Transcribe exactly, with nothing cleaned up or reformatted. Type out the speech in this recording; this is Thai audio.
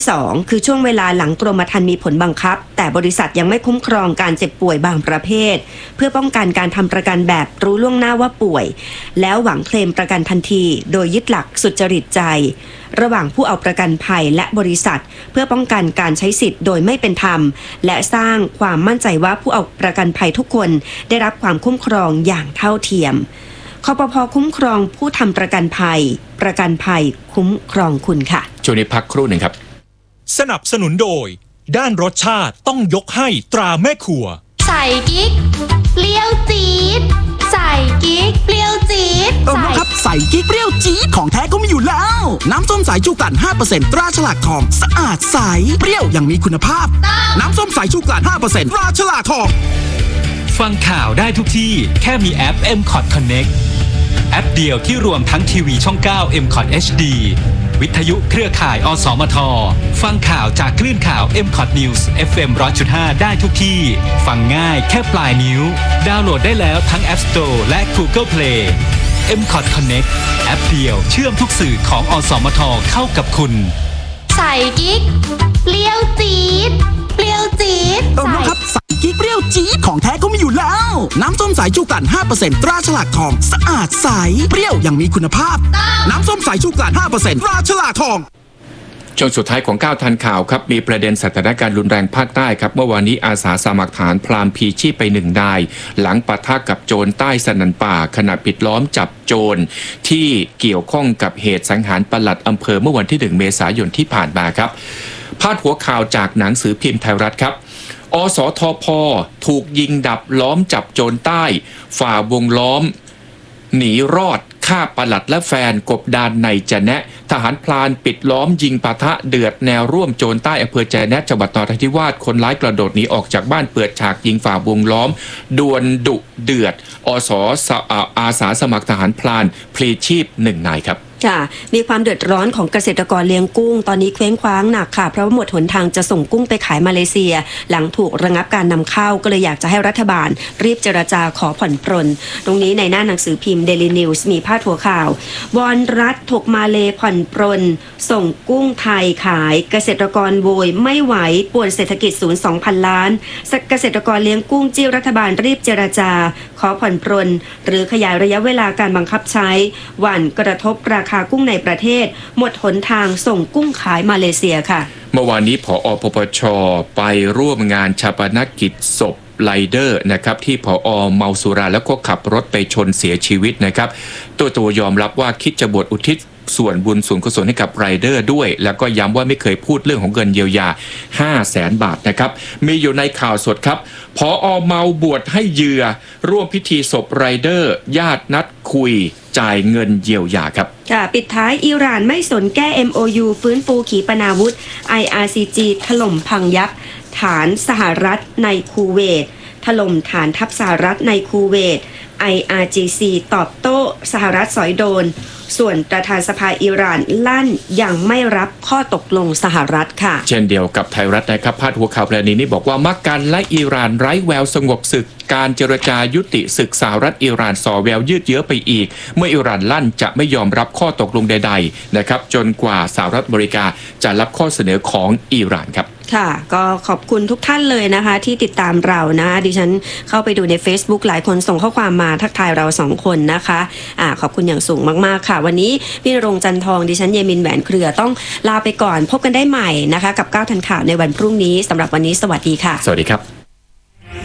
สองคือช่วงเวลาหลังกรมธรรม์มีผลบังคับแต่บริษัทยังไม่คุ้มครองการเจ็บป่วยบางประเภทเพื่อป้องกันการทำประกันแบบรู้ล่วงหน้าว่าป่วยแล้วหวังเคลมประกันทันทีโดยยึดหลักสุจริตใจระหว่างผู้เอาประกันภัยและบริษัทเพื่อป้องกันการใช้สิทธิ์โดยไม่เป็นธรรมและสร้างความมั่นใจว่าผู้เอาประกันภัยทุกคนได้รับความคุ้มครองอย่างเท่าเทียมคปภ.คุ้มครองผู้ทำประกันภัยประกันภัยคุ้มครองคุณค่ะช่วงนี้พักครู่หนึ่งครับสนับสนุนโดยด้านรสชาติต้องยกให้ตราแม่ครัวใส่กิ๊กเปรี้ยวจี๊ดใส่กิ๊กเปรี้ยวจี๊ดเออครับใส่กิ๊กเปรี้ยวจี๊ดของแท้ก็มีอยู่แล้วน้ำส้มสายชูกลั่น ห้าเปอร์เซ็นต์ ตราฉลากทองสะอาดใสเปรี้ยวอย่างมีคุณภาพน้ำส้มสายชูกลั่น ห้าเปอร์เซ็นต์ ตราฉลากทองฟังข่าวได้ทุกที่แค่มีแอป เอ็ม คอท Connect แอปเดียวที่รวมทั้งทีวีช่อง เก้า เอ็ม คอท เอช ดี วิทยุเครือข่ายอสมทฟังข่าวจากคลื่นข่าว เอ็ม คอท News เอฟ เอ็ม หนึ่งร้อยจุดห้า ได้ทุกที่ฟังง่ายแค่ปลายนิ้วดาวน์โหลดได้แล้วทั้ง App Store และ Google Play เอ็ม คอท Connect แอปเดียวเชื่อมทุกสื่อของอสมทเข้ากับคุณใส่กิ๊กเปรี้ยวจี๊ดเปรี้ยวจี๊ดเออครับใส่กิ๊กเปรี้ยวจี๊ดของแท้ก็มีอยู่แล้วน้ำส้มสายชูกลั่น ห้าเปอร์เซ็นต์ ตราฉลากทองสะอาดใสเปรี้ยวอย่างมีคุณภาพน้ำส้มสายชูกลั่น ห้าเปอร์เซ็นต์ ตราฉลากทองช่วงสุดท้ายของก้าวทันข่าวครับมีประเด็นสถานการณ์รุนแรงภาคใต้ครับเมื่อวานนี้อาสาสมัครฐานพรานพีชีพไปหนึ่งนายหลังปะทะกับโจรใต้สนันป่าขณะปิดล้อมจับโจรที่เกี่ยวข้องกับเหตุสังหารปลัดอำเภอเมื่อวันที่หนึ่งเมษายนที่ผ่านมาครับพาดหัวข่าวจากหนังสือพิมพ์ไทยรัฐครับอสทพ.ถูกยิงดับล้อมจับโจรใต้ฝ่าวงล้อมหนีรอดฆ่าปลัดและแฟนกบดานในจะแนะทหารพลานปิดล้อมยิงปะทะเดือดแนวร่วมโจรใต้อำเภอจะแนะจังหวัดนราธิวาสคนร้ายกระโดดหนีออกจากบ้านเปิดฉากยิงฝ่าวงล้อมดวลดุเดือดอสอาสาสมัครทหารพลานพลีชีพหนึ่งนายครับค่ะมีความเดือดร้อนของเกษตรกรเลี้ยงกุ้งตอนนี้เคว้งคว้างหนักค่ะเพราะว่าหมดหนทางจะส่งกุ้งไปขายมาเลเซียหลังถูกระงับการนำเข้าก็เลยอยากจะให้รัฐบาลรีบเจรจาขอผ่อนปรนตรงนี้ในหน้าหนังสือพิมพ์ Daily News มีพาดหัวข่าววอนรัฐถูกมาเลผ่อนปรนส่งกุ้งไทยขายเกษตรกรโวยไม่ไหวป่วนเศรษฐกิจศูนย์ สองพัน ล้านเกษตรกรเลี้ยงกุ้งจี้รัฐบาลรีบเจรจาขอผ่อนปรนหรือขยายระยะเวลาการบังคับใช้หวั่นกระทบราคากุ้งในประเทศหมดหนทางส่งกุ้งขายมาเลเซียค่ะเมื่อวานนี้ผอ.ปปช.ไปร่วมงานฌาปนกิจศพไรเดอร์นะครับที่ผอ.เมาสุราแล้วก็ขับรถไปชนเสียชีวิตนะครับตัวตัวยอมรับว่าคิดจะบวชอุทิศส่วนบุญส่วนกุศลให้กับไรเดอร์ด้วยแล้วก็ย้ำว่าไม่เคยพูดเรื่องของเงินเยียวยา ห้าแสน บาทนะครับมีอยู่ในข่าวสดครับผอ.เมาบวชให้เหยื่อร่วมพิธีศพไรเดอร์ญาตินัดคุยจ่ายเงินเยียวยาครับค่ะปิดท้ายอิหร่านไม่สนแก้ เอ็ม โอ ยู ฟื้นฟูขีปนาวุธ ไอ อาร์ ซี จี ถล่มพังยับฐานสหรัฐในคูเวตถล่มฐานทัพสหรัฐในคูเวต ไอ อาร์ จี ซี ตอบโต้สหรัฐสอยโดนส่วนประธานสภาอิหร่านลั่นยังไม่รับข้อตกลงสหรัฐค่ะเช่นเดียวกับไทยรัฐนะครับพาดหัวข่าวประเด็นนี้บอกว่ามักกันและอิหร่านไร้แววสงบศึกการเจรจายุติศึกสหรัฐอิหร่านส่อแววยืดเยื้อไปอีกเมื่ออิหร่านลั่นจะไม่ยอมรับข้อตกลงใดๆนะครับจนกว่าสหรัฐอเมริกาจะรับข้อเสนอของอิหร่านครับค่ะก็ขอบคุณทุกท่านเลยนะคะที่ติดตามเรานะดิฉันเข้าไปดูใน Facebook หลายคนส่งข้อความมาทักทายเราสองคนนะคะอ่าขอบคุณอย่างสูงมากๆค่ะวันนี้พี่ณรงค์จันทองดิฉันเยมินแหวนเครือต้องลาไปก่อนพบกันได้ใหม่นะคะกับก้าวทันข่าวในวันพรุ่งนี้สำหรับวันนี้สวัสดีค่ะสวัสดีครับ